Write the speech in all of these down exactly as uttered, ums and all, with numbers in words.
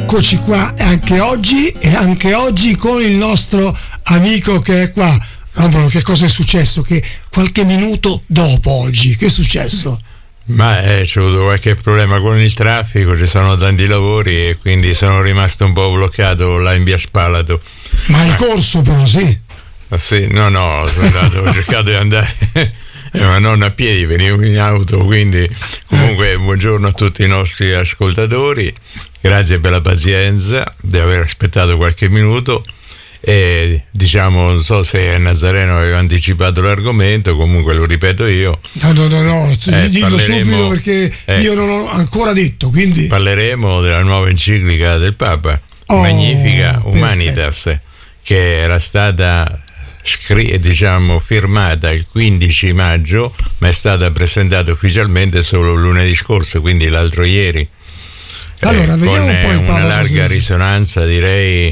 Eccoci qua anche oggi e anche oggi con il nostro amico che è qua. Romolo, che cosa è successo? Che qualche minuto dopo oggi, che è successo? Ma eh, c'è avuto qualche problema con il traffico, ci sono tanti lavori e quindi sono rimasto un po' bloccato là in via Spalato. Ma hai corso però, sì? Sì, no, no, sono andato, ho cercato di andare, eh, ma non a piedi, venivo in auto, quindi comunque buongiorno a tutti i nostri ascoltatori, grazie per la pazienza di aver aspettato qualche minuto. E diciamo, non so se Nazareno aveva anticipato l'argomento, comunque lo ripeto io. No, no, no, no, eh, dillo subito perché eh, io non ho ancora detto, quindi parleremo della nuova enciclica del Papa, oh, Magnificat Humanitas, perfetto, che era stata scri- diciamo firmata il quindici maggio, ma è stata presentata ufficialmente solo lunedì scorso, quindi l'altro ieri. Allora, eh, vediamo con un po' il una Papa larga così. risonanza, direi.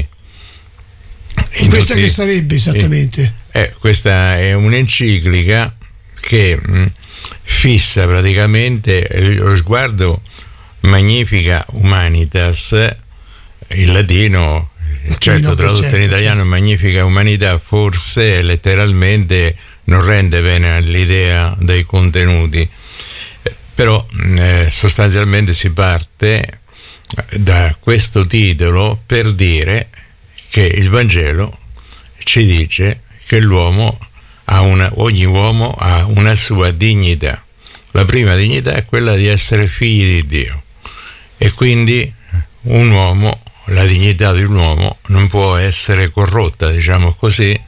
In questa tutti, che sarebbe esattamente? Eh, eh, questa è un'enciclica che mh, fissa praticamente lo sguardo Magnificat Humanitas, il latino, certo tradotto in italiano certo. Magnifica Umanità forse letteralmente non rende bene all'idea dei contenuti, però eh, sostanzialmente si parte da questo titolo per dire che il Vangelo ci dice che l'uomo ha una, ogni uomo ha una sua dignità. La prima dignità è quella di essere figli di Dio, e quindi un uomo, la dignità di un uomo non può essere corrotta, diciamo così,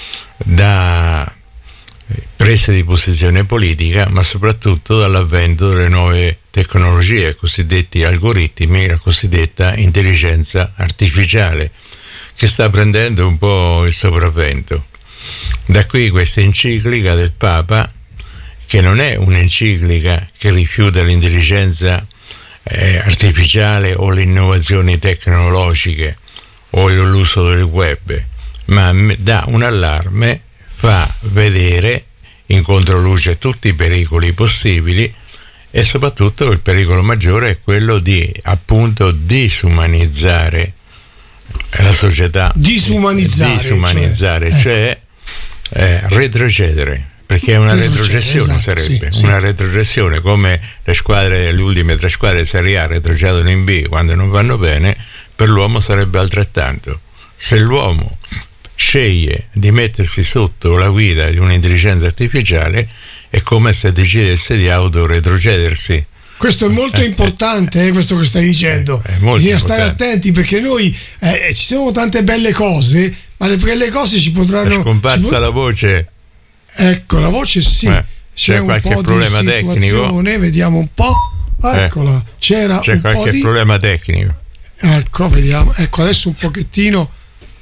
da prese di posizione politica, ma soprattutto dall'avvento delle nuove tecnologie, cosiddetti algoritmi, la cosiddetta intelligenza artificiale, che sta prendendo un po' il sopravvento. Da qui questa enciclica del Papa, che non è un'enciclica che rifiuta l'intelligenza eh, artificiale o le innovazioni tecnologiche o l'uso del web, ma dà un allarme, fa vedere in controluce tutti i pericoli possibili, e soprattutto il pericolo maggiore è quello di appunto disumanizzare la società, disumanizzare, disumanizzare cioè, cioè eh, retrocedere, perché è una retrocessione, esatto, sarebbe sì, una sì. retrocessione, come le squadre, le ultime tre squadre Serie A retrocedono in B quando non vanno bene, per l'uomo sarebbe altrettanto. Se l'uomo sceglie di mettersi sotto la guida di un'intelligenza artificiale, è come se decidesse di autoretrocedersi. Questo è molto importante, eh, questo che stai dicendo. Bisogna stare attenti, perché noi eh, ci sono tante belle cose, ma le belle cose ci potranno. È scomparsa ci... la voce. Ecco, la voce sì. Eh, c'è, c'è un qualche po' problema di tecnico. Vediamo un po'. Eccola. C'era c'è un qualche po' di... problema tecnico. Ecco, vediamo. Ecco, adesso un pochettino.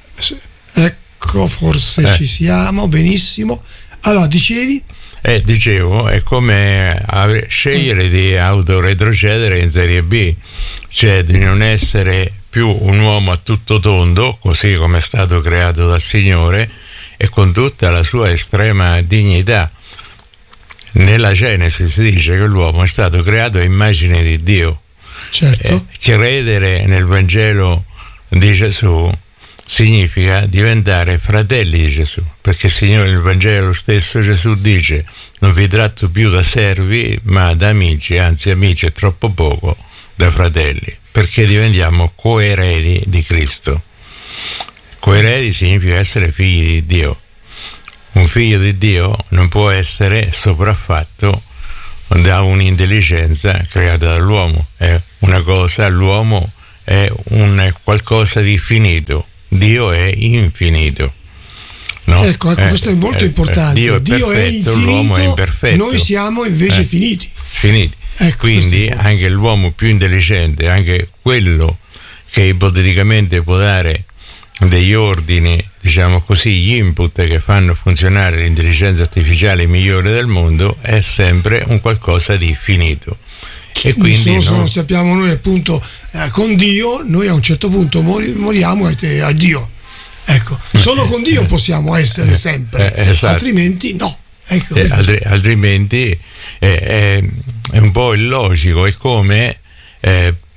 Ecco, forse eh. ci siamo. Benissimo. Allora, dicevi? Eh, dicevo, è come scegliere di autoretrocedere in Serie B, cioè di non essere più un uomo a tutto tondo, così come è stato creato dal Signore, e con tutta la sua estrema dignità. Nella Genesi si dice che l'uomo è stato creato a immagine di Dio. Certo. Eh, credere nel Vangelo di Gesù significa diventare fratelli di Gesù, perché il Signore, il Vangelo stesso, Gesù dice: non vi tratto più da servi ma da amici, anzi amici è troppo poco, da fratelli, perché diventiamo coeredi di Cristo. Coeredi significa essere figli di Dio. Un figlio di Dio non può essere sopraffatto da un'intelligenza creata dall'uomo, è una cosa, l'uomo è un qualcosa di finito, Dio è infinito. No? Ecco, ecco eh, questo è molto eh, importante. Dio è Dio perfetto, è infinito, l'uomo è imperfetto. Noi siamo invece eh, finiti. Finiti. Ecco, quindi anche l'uomo più intelligente, anche quello che ipoteticamente può dare degli ordini, diciamo così, gli input che fanno funzionare l'intelligenza artificiale migliore del mondo, è sempre un qualcosa di finito. E quindi se no, non sappiamo noi appunto eh, con Dio, noi a un certo punto mori, moriamo e a Dio. Ecco, solo con Dio possiamo essere sempre, eh, esatto. altrimenti no. Ecco, eh, altri, altrimenti eh, è, è un po' illogico, è come eh,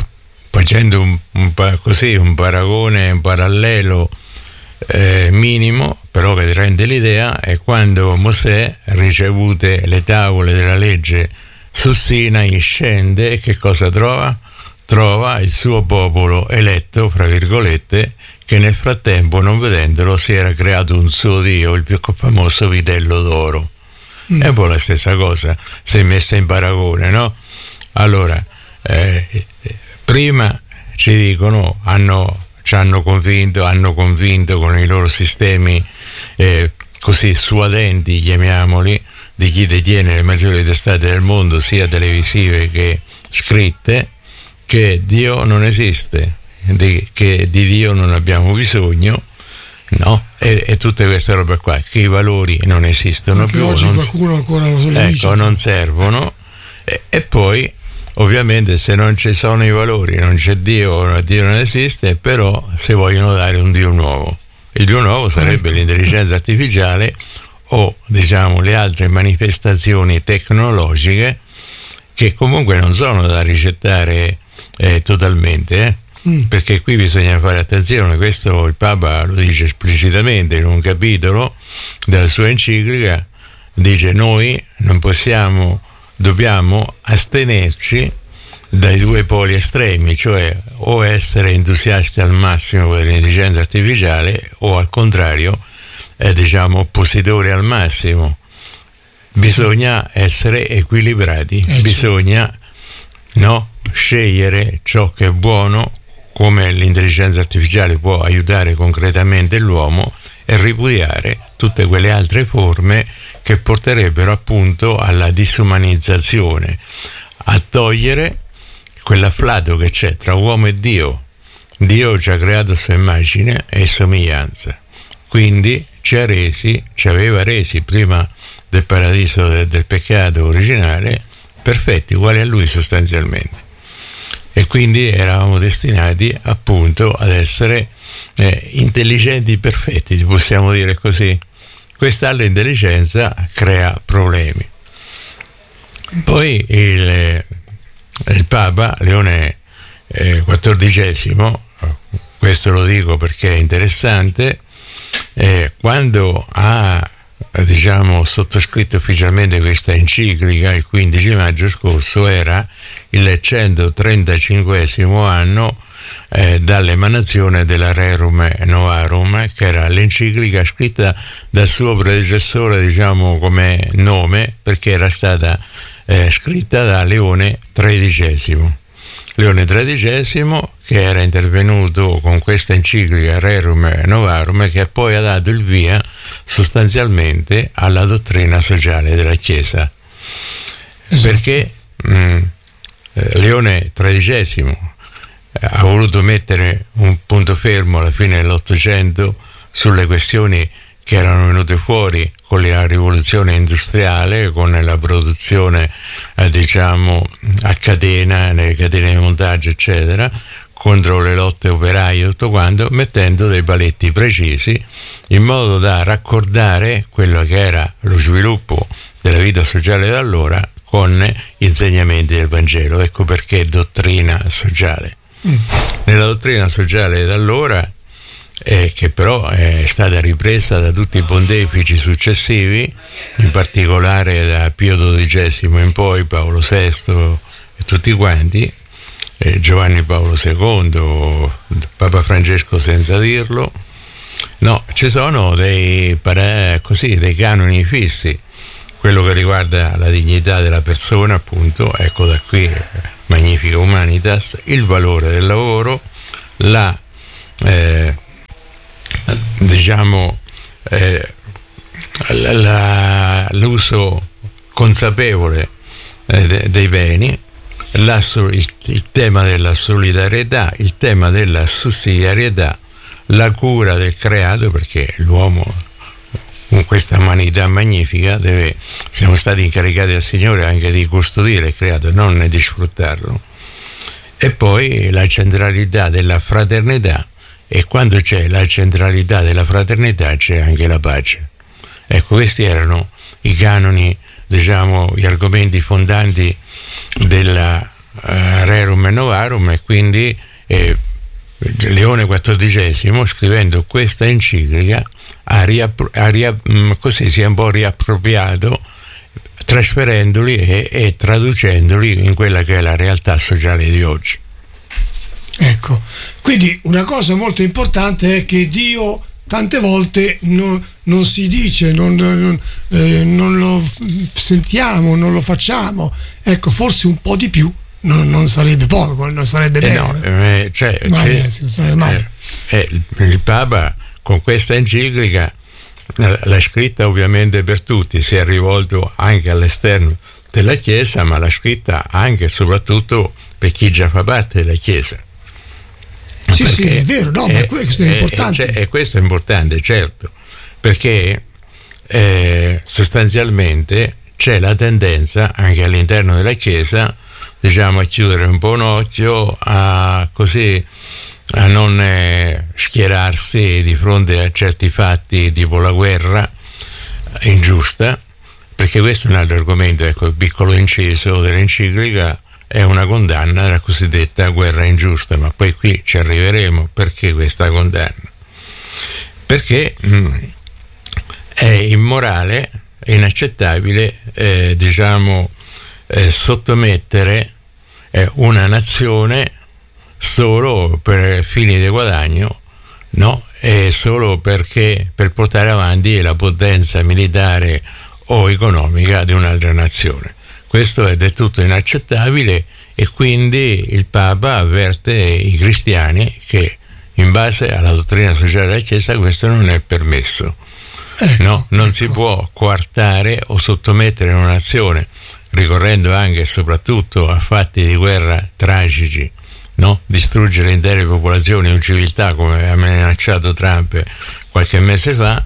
facendo un, un, così, un paragone, un parallelo eh, minimo, però che ti rende l'idea, è quando Mosè, ricevute le tavole della legge su Sinai, scende e che cosa trova? Trova il suo popolo eletto, fra virgolette, che nel frattempo, non vedendolo, si era creato un suo dio, il più famoso vitello d'oro. Mm. È un po' la stessa cosa, se messa in paragone, no? Allora, eh, prima ci dicono, hanno, ci hanno convinto, hanno convinto con i loro sistemi eh, così suadenti, chiamiamoli, di chi detiene le maggiori testate del mondo, sia televisive che scritte, che Dio non esiste, di, che di Dio non abbiamo bisogno, no? E, e tutte queste robe qua, che i valori non esistono anche più, oggi non, qualcuno ancora lo ecco, dice. non servono, e, e poi ovviamente se non ci sono i valori, non c'è Dio, Dio non esiste, però se vogliono dare un Dio nuovo, il Dio nuovo sarebbe ecco. l'intelligenza artificiale o diciamo le altre manifestazioni tecnologiche che comunque non sono da ricettare eh, totalmente, eh? Mm. Perché qui bisogna fare attenzione, questo il Papa lo dice esplicitamente in un capitolo della sua enciclica, dice noi non possiamo, dobbiamo astenerci dai due poli estremi, cioè o essere entusiasti al massimo per l'intelligenza artificiale o al contrario eh, diciamo oppositori al massimo. Bisogna essere equilibrati, eh, bisogna no, scegliere ciò che è buono, come l'intelligenza artificiale può aiutare concretamente l'uomo, e ripudiare tutte quelle altre forme che porterebbero appunto alla disumanizzazione, a togliere quell'afflato che c'è tra uomo e Dio. Dio ci ha creato a sua immagine e somiglianza, quindi ci ha resi, ci aveva resi prima del paradiso del, del peccato originale perfetti, uguali a lui sostanzialmente, e quindi eravamo destinati appunto ad essere eh, intelligenti perfetti, possiamo dire così. Quest'altra intelligenza crea problemi. Poi il, il Papa Leone eh, quattordicesimo, questo lo dico perché è interessante, eh, quando ha diciamo sottoscritto ufficialmente questa enciclica il quindici maggio scorso, era il centotrentacinquesimo anno eh, dall'emanazione della Rerum Novarum, che era l'enciclica scritta dal suo predecessore, diciamo come nome, perché era stata eh, scritta da Leone tredicesimo. Leone tredicesimo, che era intervenuto con questa enciclica Rerum Novarum, che poi ha dato il via sostanzialmente alla dottrina sociale della Chiesa. Esatto. Perché mh, Leone tredicesimo ha voluto mettere un punto fermo alla fine dell'Ottocento sulle questioni che erano venute fuori con la rivoluzione industriale, con la produzione eh, diciamo a catena, nelle catene di montaggio eccetera, contro le lotte operaie e tutto quanto, mettendo dei paletti precisi in modo da raccordare quello che era lo sviluppo della vita sociale da allora con gli insegnamenti del Vangelo. Ecco perché dottrina sociale. Mm. Nella dottrina sociale da allora, eh, che però è stata ripresa da tutti i pontefici successivi, in particolare da Pio dodicesimo in poi, Paolo sesto e tutti quanti, eh, Giovanni Paolo secondo, Papa Francesco senza dirlo, no, ci sono dei, così, dei canoni fissi. Quello che riguarda la dignità della persona, appunto, ecco da qui Magnifica Humanitas, il valore del lavoro, la eh, diciamo eh, la, la, l'uso consapevole eh, de, dei beni, la, il, il tema della solidarietà, il tema della sussidiarietà, la cura del creato, perché l'uomo con questa umanità magnifica deve, siamo stati incaricati dal Signore anche di custodire il creato, non di sfruttarlo. E poi la centralità della fraternità, e quando c'è la centralità della fraternità c'è anche la pace. Ecco, questi erano i canoni, diciamo, gli argomenti fondanti della uh, rerum et novarum, e quindi eh, Leone quattordicesimo, scrivendo questa enciclica, ha riappro- ha ria- mh, così si è un po' riappropriato, trasferendoli e, e traducendoli in quella che è la realtà sociale di oggi. Ecco, quindi una cosa molto importante è che Dio tante volte non, non si dice, non, non, eh, non lo sentiamo, non lo facciamo. Ecco, forse un po' di più non, non sarebbe poco, non sarebbe eh bene. no, eh, cioè, Ma cioè, ragazzi, non sarebbe male. eh, eh, il, il Papa con questa enciclica l'ha scritta ovviamente per tutti, si è rivolto anche all'esterno della Chiesa, ma l'ha scritta anche e soprattutto per chi già fa parte della Chiesa. Sì, sì, è vero, no, ma questo è importante. E questo è importante, certo, perché eh, sostanzialmente c'è la tendenza anche all'interno della Chiesa, diciamo, a chiudere un po' un occhio, a così a non eh, schierarsi di fronte a certi fatti tipo la guerra ingiusta, perché questo è un altro argomento. Ecco, il piccolo inciso dell'enciclica è una condanna alla cosiddetta guerra ingiusta, ma poi qui ci arriveremo. Perché questa condanna? Perché mh, è immorale, è inaccettabile eh, diciamo eh, sottomettere eh, una nazione solo per fini di guadagno, no? E solo perché per portare avanti la potenza militare o economica di un'altra nazione. Questo è del tutto inaccettabile, e quindi il Papa avverte i cristiani che in base alla dottrina sociale della Chiesa questo non è permesso. Ecco, no, non ecco. si può coartare o sottomettere una nazione, ricorrendo anche e soprattutto a fatti di guerra tragici, no? Distruggere intere popolazioni o civiltà, come ha minacciato Trump qualche mese fa,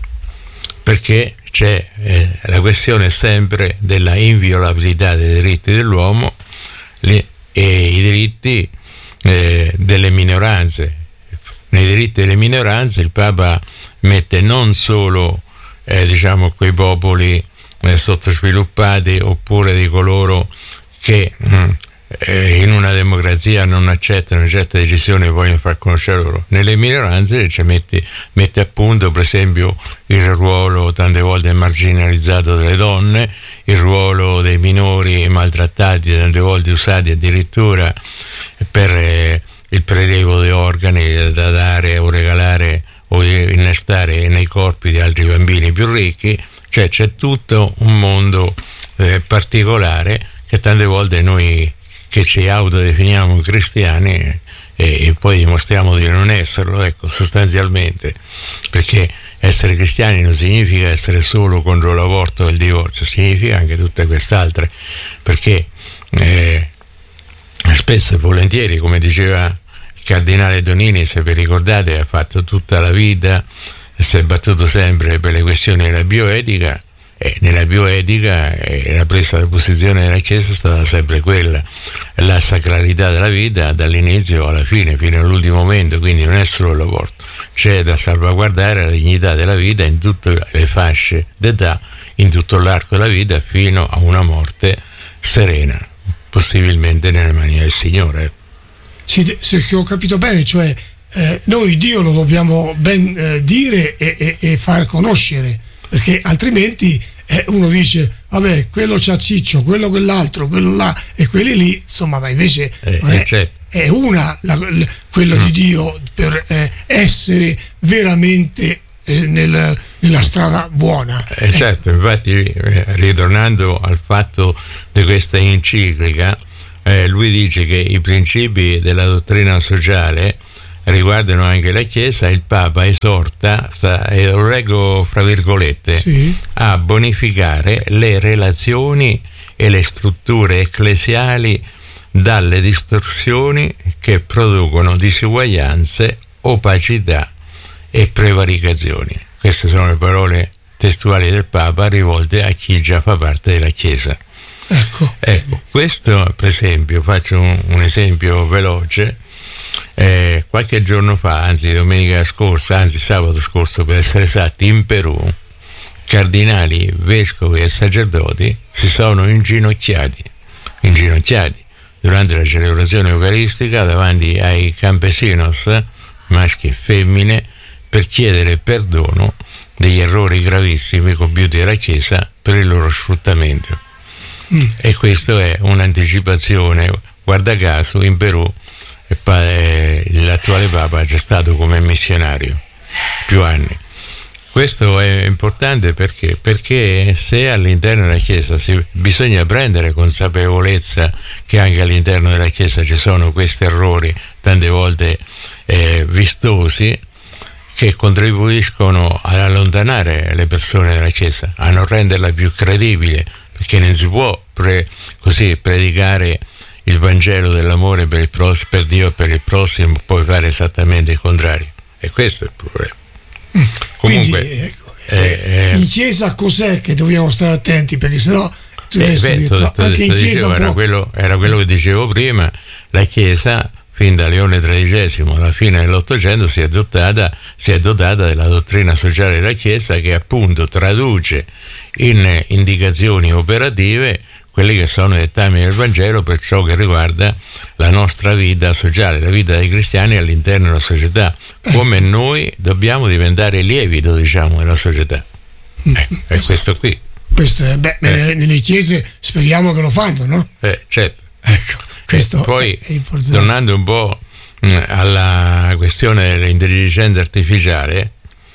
perché c'è eh, la questione sempre della inviolabilità dei diritti dell'uomo li, e i diritti eh, delle minoranze. Nei diritti delle minoranze il Papa mette non solo eh, diciamo quei popoli eh, sottosviluppati, oppure di coloro che mh, eh, in una democrazia non accettano certe decisioni e vogliono far conoscere loro. Nelle minoranze ci mette, mette a punto per esempio il ruolo tante volte marginalizzato delle donne, il ruolo dei minori maltrattati, tante volte usati addirittura per eh, il prelievo di organi da dare o regalare o innestare nei corpi di altri bambini più ricchi. Cioè c'è tutto un mondo eh, particolare che tante volte noi che ci autodefiniamo cristiani e, e poi dimostriamo di non esserlo, ecco, sostanzialmente, perché essere cristiani non significa essere solo contro l'aborto e il divorzio, significa anche tutte quest'altre, perché eh, spesso e volentieri, come diceva il cardinale Donini, se vi ricordate, ha fatto tutta la vita e si è battuto sempre per le questioni della bioetica, e nella bioetica eh, la presa di posizione della Chiesa è stata sempre quella, la sacralità della vita dall'inizio alla fine, fino all'ultimo momento, quindi non è solo l'aborto, c'è da salvaguardare la dignità della vita in tutte le fasce d'età, in tutto l'arco della vita, fino a una morte serena, possibilmente nelle mani del Signore. Sì, se ho capito bene, cioè eh, noi Dio lo dobbiamo ben eh, dire e, e, e far conoscere, perché altrimenti eh, uno dice vabbè, quello c'ha Ciccio, quello quell'altro, quello là e quelli lì, insomma, ma invece eh, non è, certo. è una la, la, quello mm. di Dio per eh, essere veramente eh, nel, nella strada buona. Eh, certo, infatti eh, ritornando al fatto di questa enciclica, eh, lui dice che i principi della dottrina sociale riguardano anche la Chiesa. Il Papa esorta, sta, e lo leggo fra virgolette, sì, a bonificare le relazioni e le strutture ecclesiali dalle distorsioni che producono disuguaglianze, opacità e prevaricazioni. Queste sono le parole testuali del Papa rivolte a chi già fa parte della Chiesa. Ecco, ecco questo per esempio, faccio un, un esempio veloce. Eh, qualche giorno fa, anzi domenica scorsa, anzi sabato scorso per essere esatti, in Perù cardinali, vescovi e sacerdoti si sono inginocchiati inginocchiati durante la celebrazione eucaristica davanti ai campesinos, maschi e femmine, per chiedere perdono degli errori gravissimi compiuti dalla Chiesa per il loro sfruttamento. Mm. E questo è un'anticipazione. Guarda caso in Perù l'attuale Papa è già stato come missionario più anni. Questo è importante perché? Perché se all'interno della Chiesa si, bisogna prendere consapevolezza che anche all'interno della Chiesa ci sono questi errori, tante volte eh, vistosi, che contribuiscono ad allontanare le persone dalla Chiesa, a non renderla più credibile, perché non si può pre, così predicare il Vangelo dell'amore per, il pros, per Dio e per il prossimo, poi fare esattamente il contrario. E questo è il problema. Mm. Comunque, quindi ecco, eh, eh, in Chiesa cos'è che dobbiamo stare attenti, perché sennò tu eh, adesso beh, detto, to, to, anche to in Chiesa dicevo, può... era, quello, era quello che dicevo prima. La Chiesa fin da Leone tredicesimo alla fine dell'Ottocento si è dotata si è dotata della dottrina sociale della Chiesa, che appunto traduce in indicazioni operative quelli che sono i dettami del Vangelo per ciò che riguarda la nostra vita sociale, la vita dei cristiani all'interno della società, come noi dobbiamo diventare lievito, diciamo, della società. Eh, è questo qui. Questo è, beh, eh. nelle chiese speriamo che lo fanno, no? Eh, certo. Ecco, questo eh, poi, è importante. Tornando un po' alla questione dell'intelligenza artificiale,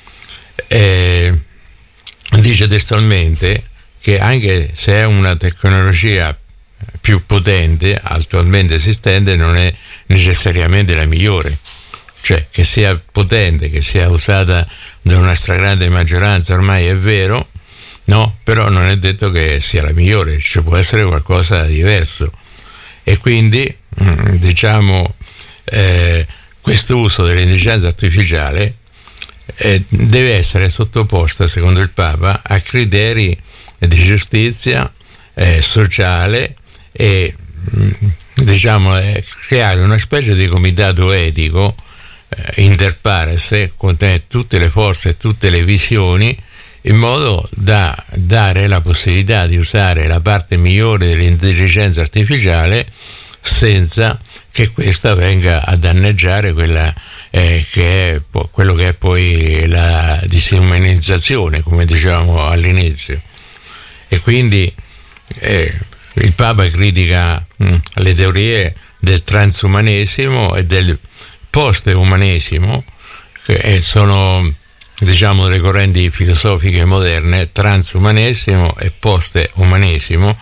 eh, dice testualmente che anche se è una tecnologia più potente attualmente esistente, non è necessariamente la migliore. Cioè, che sia potente, che sia usata da una stragrande maggioranza, ormai è vero, no? Però non è detto che sia la migliore, ci può essere qualcosa di diverso. E quindi, diciamo, eh, questo uso dell'intelligenza artificiale eh, deve essere sottoposta, secondo il Papa, a criteri di giustizia eh, sociale e diciamo eh, creare una specie di comitato etico eh, inter pares con tutte le forze e tutte le visioni, in modo da dare la possibilità di usare la parte migliore dell'intelligenza artificiale senza che questa venga a danneggiare quella eh, che è po- quello che è poi la disumanizzazione, come dicevamo all'inizio. E quindi eh, il Papa critica mh, le teorie del transumanesimo e del post-umanesimo, che sono, diciamo, delle correnti filosofiche moderne, transumanesimo e post-umanesimo,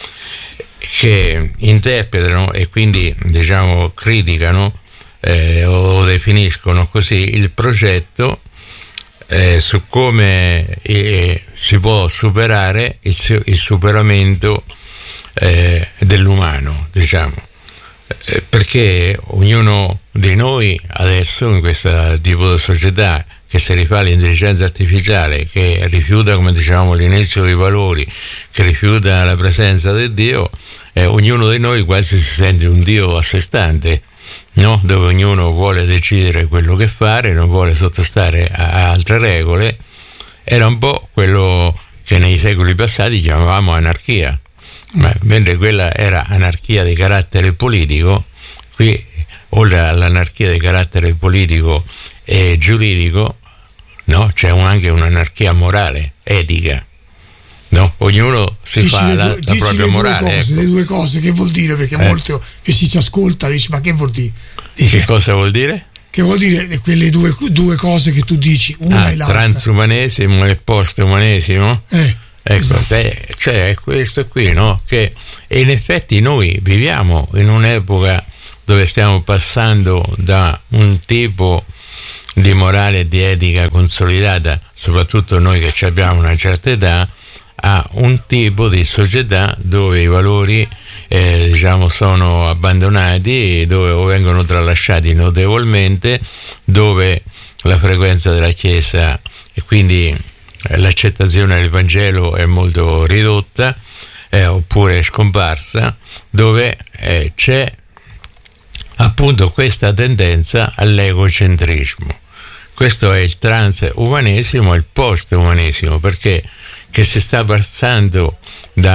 che interpretano e quindi, diciamo, criticano eh, o definiscono così il progetto Eh, su come eh, si può superare il, il superamento eh, dell'umano, diciamo, eh, perché ognuno di noi adesso in questo tipo di società che si rifà all'intelligenza artificiale, che rifiuta, come dicevamo all'inizio, i valori, che rifiuta la presenza di Dio, eh, ognuno di noi quasi si sente un Dio a sé stante, no? Dove ognuno vuole decidere quello che fare, non vuole sottostare a altre regole. Era un po' quello che nei secoli passati chiamavamo anarchia, ma mentre quella era anarchia di carattere politico, qui oltre all'anarchia di carattere politico e giuridico, no? C'è anche un'anarchia morale, etica. No, ognuno si dici fa la, due, la propria le morale. Due cose, ecco. Le due cose, che vuol dire? Perché eh. molto che si ci ascolta dice: ma che vuol dire? Dice, che cosa vuol dire? Che vuol dire quelle due, due cose che tu dici, una ah, e l'altra. Transumanesimo e postumanesimo? Eh, ecco, esatto. te, cioè è questo qui, no? Che in effetti noi viviamo in un'epoca dove stiamo passando da un tipo di morale e di etica consolidata, soprattutto noi che abbiamo una certa età, a un tipo di società dove i valori eh, diciamo sono abbandonati, dove o vengono tralasciati notevolmente, dove la frequenza della Chiesa e quindi eh, l'accettazione del Vangelo è molto ridotta eh, oppure è scomparsa, dove eh, c'è appunto questa tendenza all'egocentrismo. Questo è il transumanesimo e il post-umanesimo, perché che si sta passando da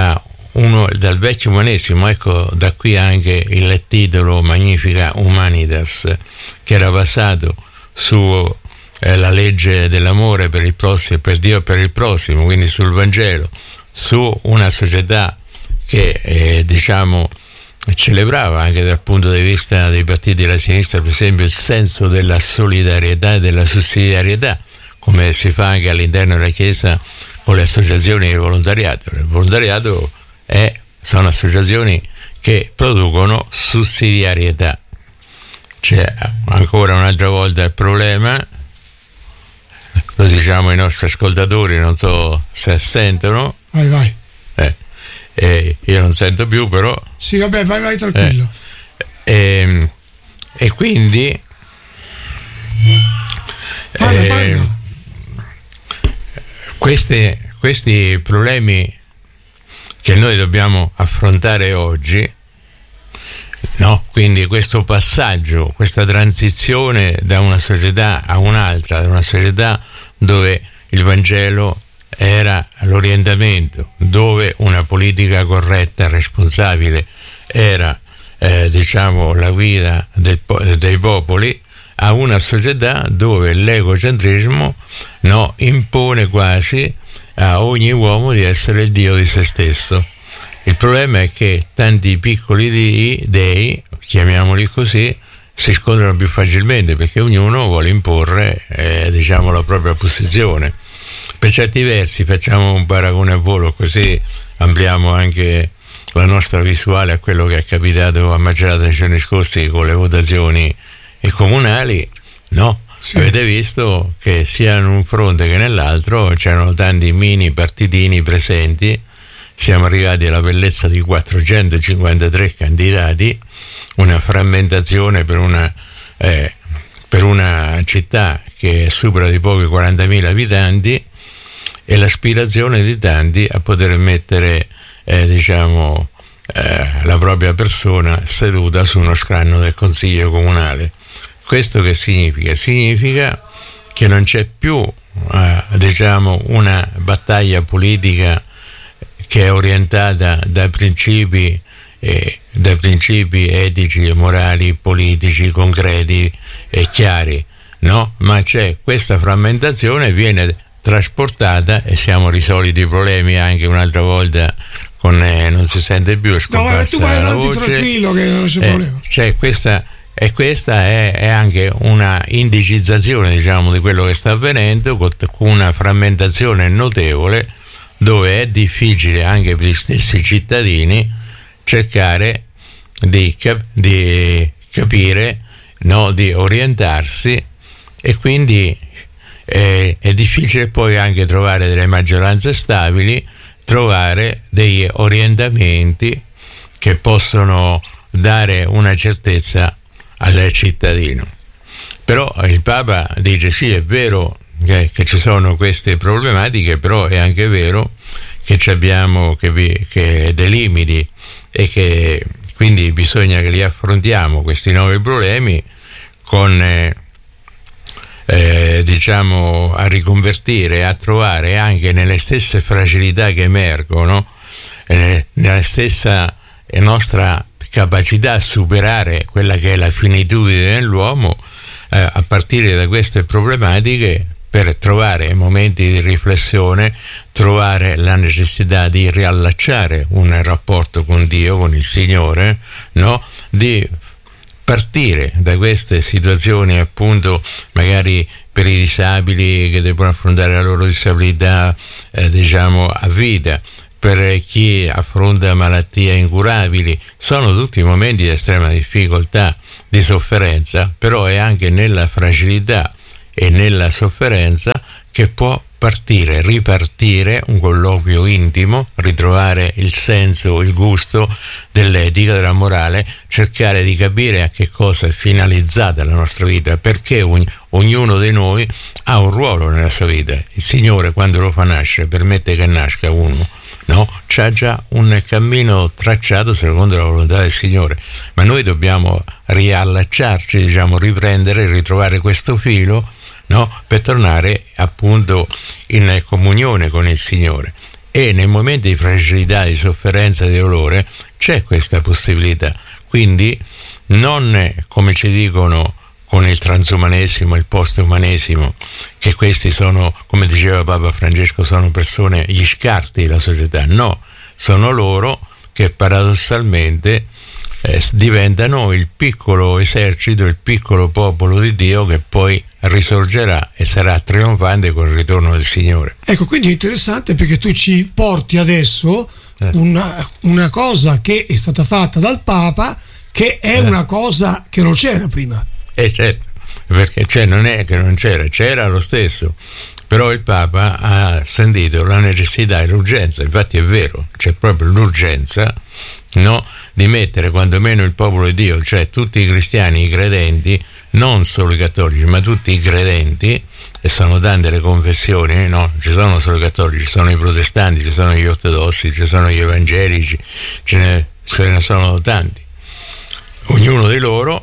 uno dal vecchio umanesimo, ecco da qui anche il titolo Magnifica Humanitas, che era basato su eh, la legge dell'amore per il prossimo, per Dio e per il prossimo, quindi sul Vangelo, su una società che eh, diciamo celebrava anche dal punto di vista dei partiti della sinistra, per esempio, il senso della solidarietà e della sussidiarietà, come si fa anche all'interno della Chiesa con le associazioni di volontariato. Il volontariato è, sono associazioni che producono sussidiarietà. C'è ancora un'altra volta il problema, lo diciamo ai nostri ascoltatori, non so se sentono. Vai, vai. Eh, eh, io non sento più, però. Sì, vabbè, vai, vai tranquillo. Eh, eh, e quindi. Parla, eh, parla. Questi, questi problemi che noi dobbiamo affrontare oggi, no? Quindi questo passaggio, questa transizione da una società a un'altra, da una società dove il Vangelo era l'orientamento, dove una politica corretta e responsabile era eh, diciamo la guida del, dei popoli, a una società dove l'egocentrismo, no, impone quasi a ogni uomo di essere il Dio di se stesso. Il problema è che tanti piccoli dei, dei chiamiamoli così, si scontrano più facilmente perché ognuno vuole imporre eh, diciamo la propria posizione. Per certi versi, facciamo un paragone a volo, così ampliamo anche la nostra visuale a quello che è capitato a Macerata nei giorni scorsi con le votazioni e comunali, no? Sì. Avete visto che sia in un fronte che nell'altro c'erano tanti mini partitini presenti. Siamo arrivati alla bellezza di quattrocentocinquantatré candidati, una frammentazione per una, eh, per una città che supera di poco i quarantamila abitanti, e l'aspirazione di tanti a poter mettere eh, diciamo eh, la propria persona seduta su uno scranno del Consiglio Comunale. Questo che significa? Significa che non c'è più eh, diciamo una battaglia politica che è orientata da principi eh, da principi etici e morali, politici, concreti e chiari, no? Ma c'è questa frammentazione, viene trasportata, e siamo risolti i problemi anche un'altra volta con eh, non si sente più, è scomparsa no, tu vai la avanti voce, tranquillo che non c'è eh, problema. C'è questa, e questa è, è anche una indicizzazione, diciamo, di quello che sta avvenendo, con una frammentazione notevole, dove è difficile anche per gli stessi cittadini cercare di, cap- di capire, no, di orientarsi, e quindi eh, è difficile poi anche trovare delle maggioranze stabili, trovare degli orientamenti che possono dare una certezza al cittadino. Però il Papa dice sì, è vero che, che ci sono queste problematiche, però è anche vero che ci abbiamo che, vi, che dei limiti, e che quindi bisogna che li affrontiamo questi nuovi problemi con eh, eh, diciamo a riconvertire, a trovare anche nelle stesse fragilità che emergono, eh, nella stessa eh, nostra capacità a superare quella che è la finitudine dell'uomo, eh, a partire da queste problematiche, per trovare momenti di riflessione, trovare la necessità di riallacciare un rapporto con Dio, con il Signore, no? Di partire da queste situazioni, appunto, magari per i disabili che devono affrontare la loro disabilità, eh, diciamo, a vita, per chi affronta malattie incurabili. Sono tutti momenti di estrema difficoltà, di sofferenza, però è anche nella fragilità e nella sofferenza che può partire, ripartire un colloquio intimo, ritrovare il senso, il gusto dell'etica, della morale, cercare di capire a che cosa è finalizzata la nostra vita, perché ogni, ognuno di noi ha un ruolo nella sua vita. Il Signore, quando lo fa nascere, permette che nasca uno, no? C'ha già un cammino tracciato secondo la volontà del Signore, ma noi dobbiamo riallacciarci, diciamo, riprendere, ritrovare questo filo, no? Per tornare appunto in comunione con il Signore. e nei momenti di fragilità, di sofferenza, di dolore c'è questa possibilità. Quindi non, come ci dicono con il transumanesimo, il postumanesimo, che questi sono, come diceva Papa Francesco, sono persone, gli scarti della società. No, sono loro che paradossalmente eh, diventano il piccolo esercito, il piccolo popolo di Dio che poi risorgerà e sarà trionfante con il ritorno del Signore. Ecco, quindi è interessante perché tu ci porti adesso eh. una, una cosa che è stata fatta dal Papa, che è eh. una cosa che non c'era prima. Eh certo, perché cioè, non è che non c'era, c'era lo stesso, però il Papa ha sentito la necessità e l'urgenza, infatti è vero, c'è proprio l'urgenza, no, di mettere quantomeno il popolo di Dio, cioè tutti i cristiani, i credenti, non solo i cattolici, ma tutti i credenti, e sono tante le confessioni, no? Ci sono solo i cattolici, ci sono i protestanti, ci sono gli ortodossi, ci sono gli evangelici, ce ne, ce ne sono tanti. Ognuno di loro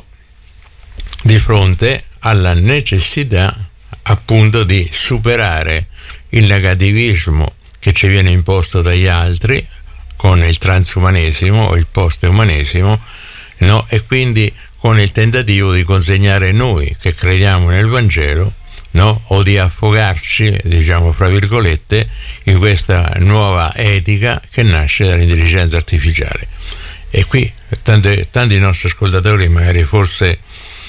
di fronte alla necessità appunto di superare il negativismo che ci viene imposto dagli altri con il transumanesimo o il postumanesimo, no? E quindi con il tentativo di consegnare noi che crediamo nel Vangelo, no? O di affogarci, diciamo fra virgolette, in questa nuova etica che nasce dall'intelligenza artificiale. E qui tante, tanti nostri ascoltatori magari forse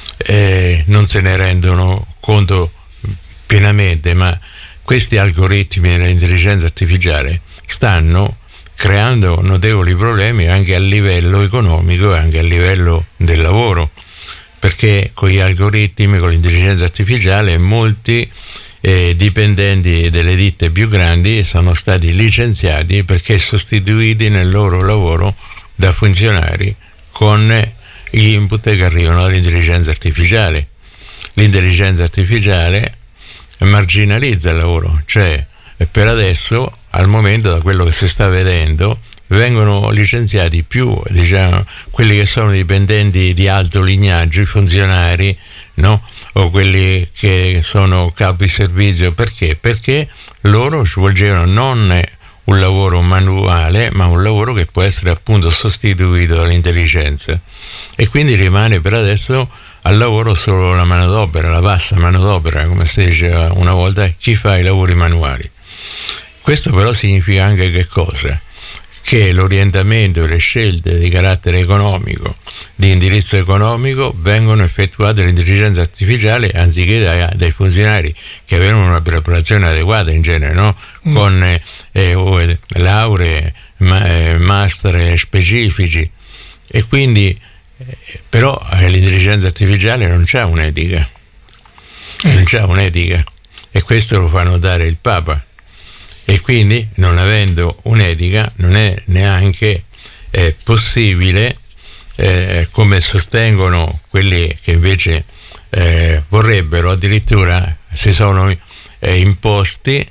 eh, non se ne rendono conto pienamente, ma questi algoritmi dell'intelligenza artificiale stanno creando notevoli problemi anche a livello economico e anche a livello del lavoro, perché con gli algoritmi, con l'intelligenza artificiale, molti eh, dipendenti delle ditte più grandi sono stati licenziati perché sostituiti nel loro lavoro da funzionari con gli input che arrivano dall'intelligenza artificiale. L'intelligenza artificiale marginalizza il lavoro, cioè per adesso, al momento, da quello che si sta vedendo, vengono licenziati più, diciamo, quelli che sono dipendenti di alto lignaggio, i funzionari, no? O quelli che sono capi servizio. Perché? Perché loro svolgevano non un lavoro manuale, ma un lavoro che può essere appunto sostituito dall'intelligenza, e quindi rimane per adesso al lavoro solo la manodopera, la bassa manodopera, come si diceva una volta, chi fa i lavori manuali. Questo però significa anche che cosa? Che l'orientamento e le scelte di carattere economico, di indirizzo economico, vengono effettuate dall'intelligenza artificiale anziché dai, dai funzionari che avevano una preparazione adeguata in genere, no? Mm. Con eh, eh, lauree, ma, eh, master specifici, e quindi eh, però eh, l'intelligenza artificiale non c'ha un'etica, eh. non c'ha un'etica, e questo lo fa notare il Papa. E quindi, non avendo un'etica, non è neanche eh, possibile, eh, come sostengono quelli che invece eh, vorrebbero, addirittura si sono eh, imposti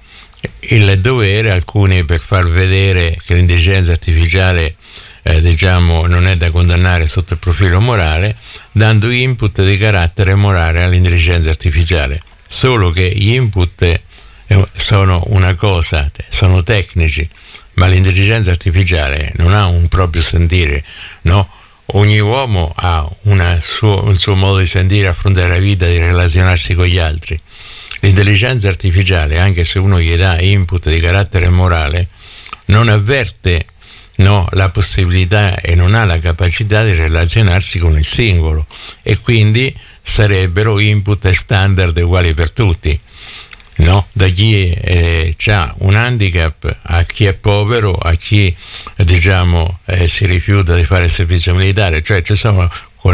il dovere, alcuni per far vedere che l'intelligenza artificiale eh, diciamo non è da condannare sotto il profilo morale, dando input di carattere morale all'intelligenza artificiale. Solo che gli input sono una cosa, sono tecnici, ma l'intelligenza artificiale non ha un proprio sentire, no? Ogni uomo ha una suo, un suo modo di sentire, affrontare la vita, di relazionarsi con gli altri. L'intelligenza artificiale, anche se uno gli dà input di carattere morale, non avverte, no, la possibilità e non ha la capacità di relazionarsi con il singolo, e quindi sarebbero input standard uguali per tutti. No, da chi eh, ha un handicap a chi è povero, a chi diciamo eh, si rifiuta di fare il servizio militare, cioè ci sono,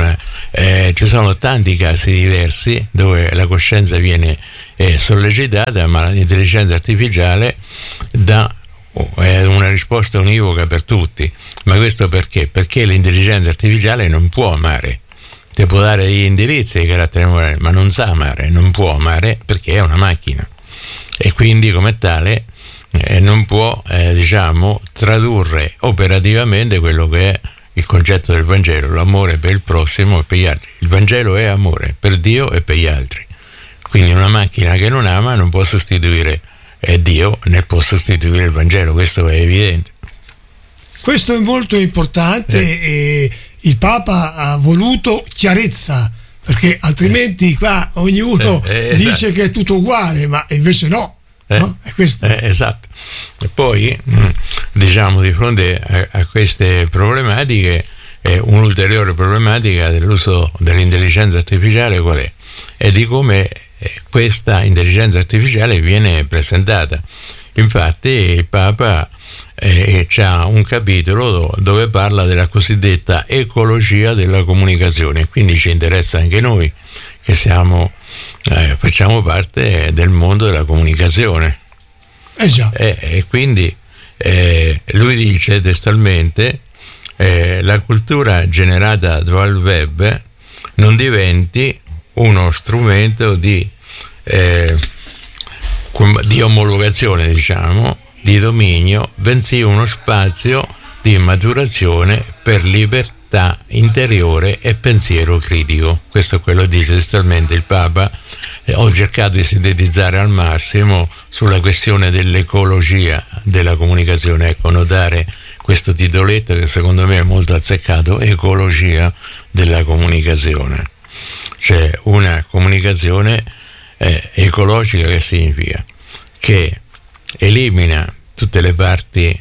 eh, ci sono tanti casi diversi dove la coscienza viene eh, sollecitata, ma l'intelligenza artificiale dà eh, una risposta univoca per tutti. Ma questo perché? Perché l'intelligenza artificiale non può amare. Ti può dare degli indirizzi di carattere morale, ma non sa amare, non può amare perché è una macchina, e quindi come tale eh, non può eh, diciamo tradurre operativamente quello che è il concetto del Vangelo, l'amore per il prossimo e per gli altri. Il Vangelo è amore per Dio e per gli altri, quindi una macchina che non ama non può sostituire è Dio ne può sostituire il Vangelo, questo è evidente. Questo è molto importante eh. e il Papa ha voluto chiarezza, perché altrimenti qua ognuno eh, eh, dice esatto. che è tutto uguale, ma invece no. Eh, no? È questo. Eh, esatto. E poi diciamo di fronte a, a queste problematiche, eh, un'ulteriore problematica dell'uso dell'intelligenza artificiale qual è? È di come questa intelligenza artificiale viene presentata. Infatti il Papa eh, c'ha un capitolo dove parla della cosiddetta ecologia della comunicazione, quindi ci interessa anche noi che siamo eh, facciamo parte del mondo della comunicazione. Eh già. E, e quindi eh, lui dice testualmente eh, la cultura generata dal web non diventi uno strumento di, eh, di omologazione, diciamo, di dominio, bensì uno spazio di maturazione per libertà interiore e pensiero critico. Questo è quello che dice testualmente il Papa. Eh, ho cercato di sintetizzare al massimo sulla questione dell'ecologia della comunicazione, ecco, notare questo titoletto che secondo me è molto azzeccato: ecologia della comunicazione. C'è una comunicazione eh, ecologica, che significa che elimina tutte le parti,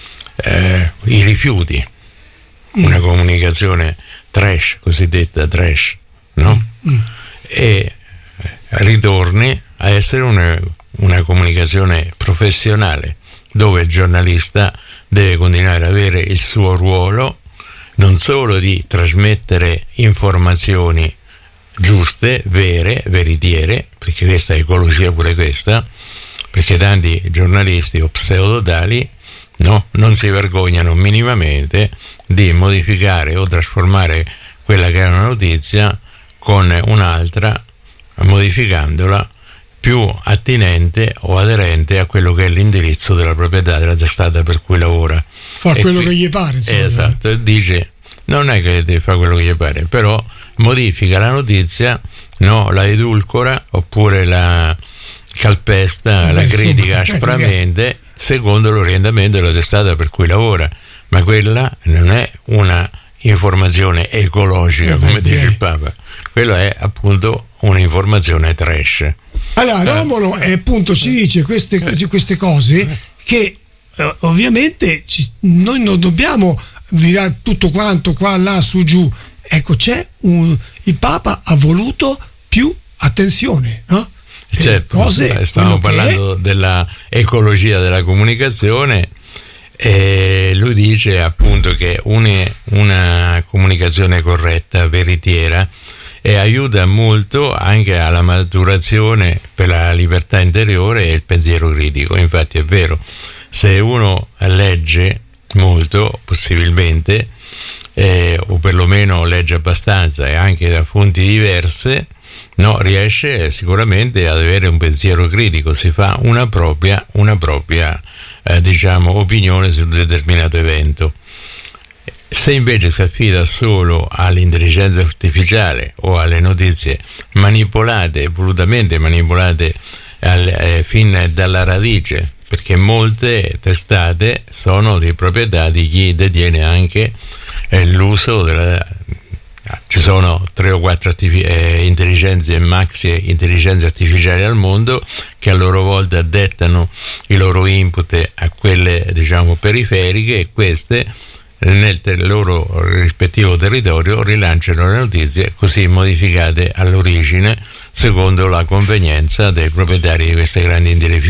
eh, i rifiuti, mm. una comunicazione trash, cosiddetta trash, no? Mm. E ritorni a essere una, una comunicazione professionale, dove il giornalista deve continuare ad avere il suo ruolo, non solo di trasmettere informazioni giuste, vere, veritiere, perché questa è ecologia pure questa, perché tanti giornalisti o pseudotali no, non si vergognano minimamente di modificare o trasformare quella che è una notizia con un'altra, modificandola più attinente o aderente a quello che è l'indirizzo della proprietà della testata per cui lavora. Fa quello qui, che gli pare, insomma. Esatto, e dice non è che deve fare quello che gli pare, però modifica la notizia, no, la edulcora oppure la calpesta, Beh, la critica insomma, aspramente eh, secondo l'orientamento della testata per cui lavora, ma quella non è una informazione ecologica, eh, come beh, dice eh. il Papa, quella è appunto un'informazione trash. Allora Romolo eh, appunto ci dice queste, queste cose che eh, ovviamente ci, noi non dobbiamo dire tutto quanto qua, là, su, giù. Ecco, c'è un, il Papa ha voluto più attenzione, no? Certo, cose, stiamo parlando della ecologia della comunicazione, e lui dice appunto che una, una comunicazione corretta, veritiera, e aiuta molto anche alla maturazione per la libertà interiore e il pensiero critico. Infatti è vero, se uno legge molto, possibilmente, eh, o perlomeno legge abbastanza e anche da fonti diverse, no, riesce sicuramente ad avere un pensiero critico, si fa una propria, una propria eh, diciamo, opinione su un determinato evento. Se invece si affida solo all'intelligenza artificiale o alle notizie manipolate, volutamente manipolate al, eh, fin dalla radice, perché molte testate sono di proprietà di chi detiene anche eh, l'uso della... Ci sono tre o quattro attivi- eh, intelligenze, maxi intelligenze artificiali al mondo, che a loro volta dettano i loro input a quelle, diciamo, periferiche, e queste nel ter- loro rispettivo territorio rilanciano le notizie così modificate all'origine secondo la convenienza dei proprietari di queste grandi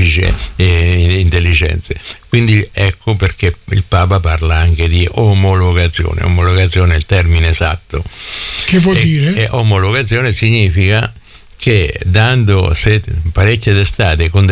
intelligenze. Quindi ecco perché il Papa parla anche di omologazione. Omologazione è il termine esatto. Che vuol e, dire? E omologazione significa che dando se parecchie testate con